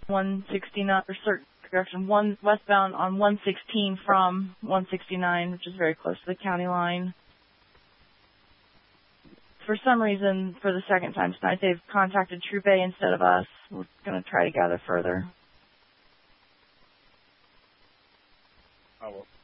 169, or correction, westbound on 116 from 169, which is very close to the county line. For some reason, for the second time tonight, they've contacted Troop A instead of us. We're going to try to gather further. I will.